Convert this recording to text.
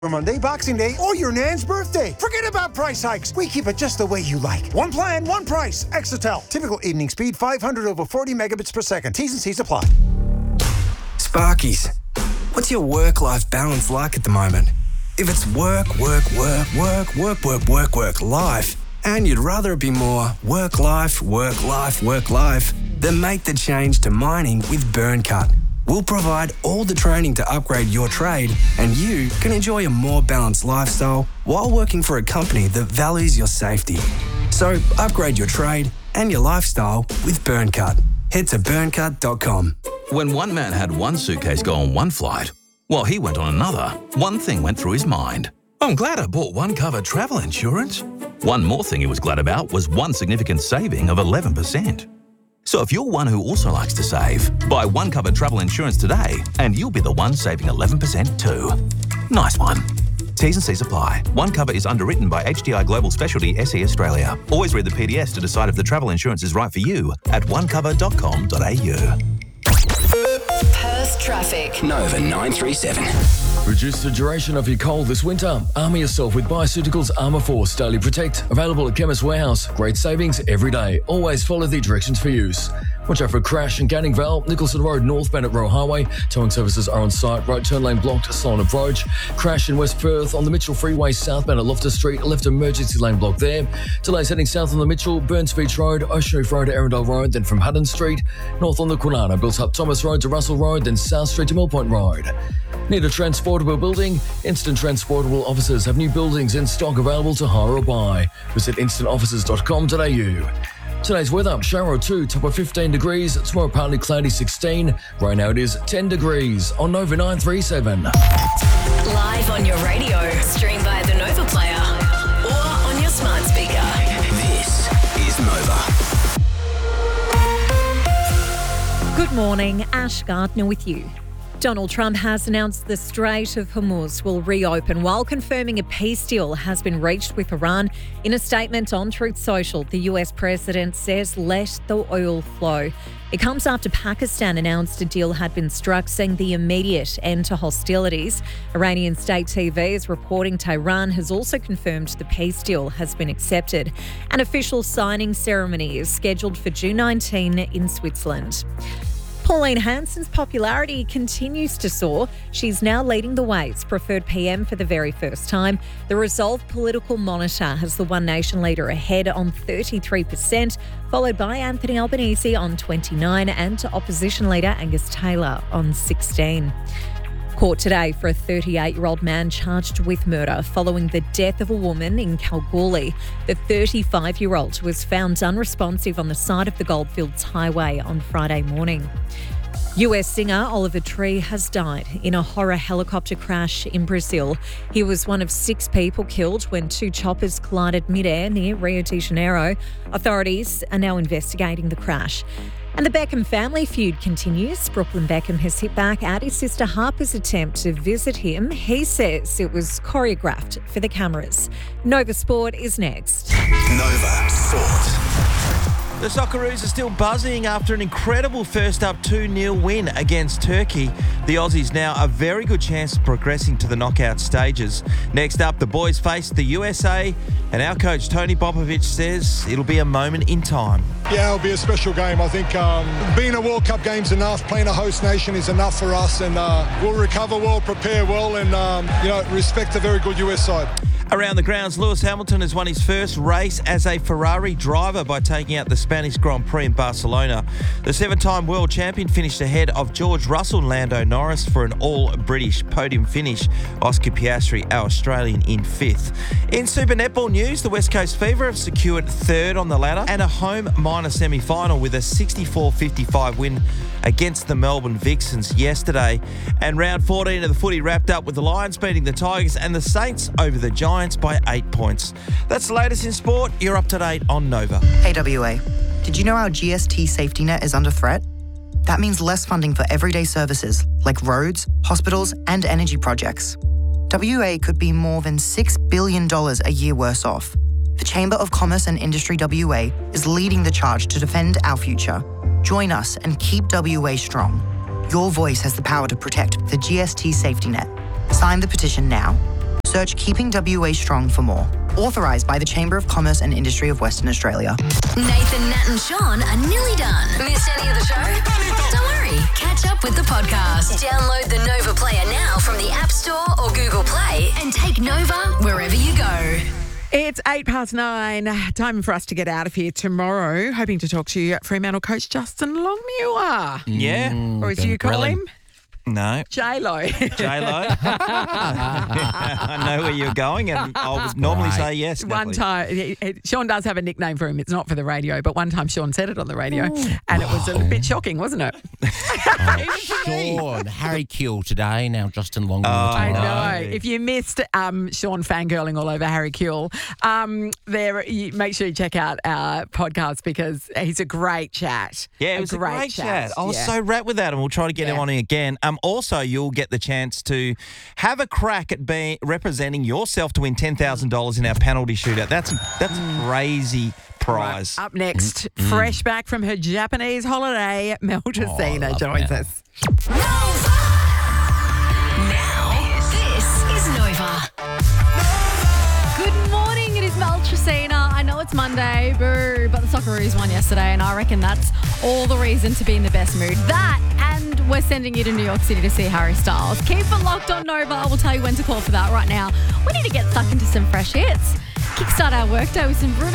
For Monday, Boxing Day, or your nan's birthday. Forget about price hikes. We keep it just the way you like. One plan, one price. Exetel. Typical evening speed, 500 over 40 megabits per second. T's and C's apply. Sparkies, what's your work-life balance like at the moment? If it's work, life, and you'd rather it be more work, life, then make the change to mining with BurnCut. We'll provide all the training to upgrade your trade, and you can enjoy a more balanced lifestyle while working for a company that values your safety. So upgrade your trade and your lifestyle with BurnCut. Head to burncut.com. When one man had one suitcase go on one flight, while he went on another, one thing went through his mind. I'm glad I bought one cover travel insurance. One more thing he was glad about was one significant saving of 11%. So if you're one who also likes to save, buy one cover travel insurance today and you'll be the one saving 11% too. Nice one. T's and C's apply. One cover is underwritten by HDI Global Specialty SE Australia. Always read the PDS to decide if the travel insurance is right for you at onecover.com.au. Perth traffic. Nova 937. Reduce the duration of your cold this winter. Armour yourself with Bioceuticals Armour Force Daily Protect. Available at Chemist Warehouse. Great savings every day. Always follow the directions for use. Watch out for a crash in Canning Vale, Nicholson Road, northbound at Rowe Highway. Towing services are on site. Right turn lane blocked, slow on approach. Crash in West Perth on the Mitchell Freeway, southbound at Loftus Street. Left emergency lane blocked there. Delays heading south on the Mitchell, Burns Beach Road, Ocean Reef Road to Arundel Road, then from Hutton Street. North on the Kwinana, built up Thomas Road to Russell Road, then South Street to Millpoint Road. Need a transportable building? Instant Transportable Offices have new buildings in stock available to hire or buy. Visit instantoffices.com.au. Today's weather, shower or two, top of 15 degrees. Tomorrow partly cloudy, 16. Right now it is 10 degrees on Nova 937. Live on your radio, stream via the Nova Player or on your smart speaker. This is Nova. Good morning, Ash Gardner with you. Donald Trump has announced the Strait of Hormuz will reopen while confirming a peace deal has been reached with Iran. In a statement on Truth Social, the US president says, "Let the oil flow." It comes after Pakistan announced a deal had been struck, seeing the immediate end to hostilities. Iranian state TV is reporting Tehran has also confirmed the peace deal has been accepted. An official signing ceremony is scheduled for June 19 in Switzerland. Pauline Hanson's popularity continues to soar. She's now leading the way as preferred PM for the very first time. The Resolve Political Monitor has the One Nation leader ahead on 33%, followed by Anthony Albanese on 29% and opposition leader Angus Taylor on 16%. Court today for a 38-year-old man charged with murder following the death of a woman in Kalgoorlie. The 35-year-old was found unresponsive on the side of the Goldfields Highway on Friday morning. US singer Oliver Tree has died in a horror helicopter crash in Brazil. He was one of 6 people killed when 2 choppers collided mid-air near Rio de Janeiro. Authorities are now investigating the crash. And the Beckham family feud continues. Brooklyn Beckham has hit back at his sister Harper's attempt to visit him. He says it was choreographed for the cameras. Nova Sport is next. Nova Sport. The Socceroos are still buzzing after an incredible first-up 2-0 win against Turkey. The Aussies now a very good chance of progressing to the knockout stages. Next up, the boys face the USA, and our coach Tony Popovic says it'll be a moment in time. Yeah, it'll be a special game. I think being a World Cup game's enough. Playing a host nation is enough for us, and we'll recover well, prepare well, and respect a very good US side. Around the grounds, Lewis Hamilton has won his first race as a Ferrari driver by taking out the Spanish Grand Prix in Barcelona. The 7-time world champion finished ahead of George Russell and Lando Norris for an all-British podium finish. Oscar Piastri, our Australian, in 5th. In Super Netball news, the West Coast Fever have secured 3rd on the ladder and a home minor semi-final with a 64-55 win against the Melbourne Vixens yesterday. And round 14 of the footy wrapped up with the Lions beating the Tigers and the Saints over the Giants by 8 points. That's the latest in sport. You're up to date on Nova. Hey WA, did you know our GST safety net is under threat? That means less funding for everyday services like roads, hospitals and energy projects. WA could be more than $6 billion a year worse off. The Chamber of Commerce and Industry WA is leading the charge to defend our future. Join us and keep WA strong. Your voice has the power to protect the GST safety net. Sign the petition now. Search Keeping WA Strong for more. Authorised by the Chamber of Commerce and Industry of Western Australia. Nathan, Nat and Sean are nearly done. Missed any of the show? Don't worry. Catch up with the podcast. Download the Nova Player now from the App Store or Google Play and take Nova wherever you go. It's 9:08. Time for us to get out of here tomorrow. Hoping to talk to you, Fremantle coach Justin Longmuir. Yeah. Or as you call him? No. J-Lo. J-Lo. I know where you're going, and I would normally say yes. One time, Sean does have a nickname for him. It's not for the radio, but one time Sean said it on the radio, and it was a bit shocking, wasn't it? Sean, Harry Kill today, now Justin Longmuir. I know. If you missed Sean fangirling all over Harry Kill, make sure you check out our podcast because he's a great chat. Yeah, it was a great chat. I was so wrapped with that, and we'll try to get him on again. Also, you'll get the chance to have a crack at representing yourself to win $10,000 in our penalty shootout. That's a crazy prize. Right. Up next, fresh back from her Japanese holiday, Mel Tessina joins us. Now, this is Nova. Good morning, it is Mel Tessina. I know it's Monday, boo, but the Socceroos won yesterday, and I reckon that's all the reason to be in the best mood. That, and we're sending you to New York City to see Harry Styles. Keep it locked on Nova. I will tell you when to call for that right now. We need to get stuck into some fresh hits. Kickstart our workday with some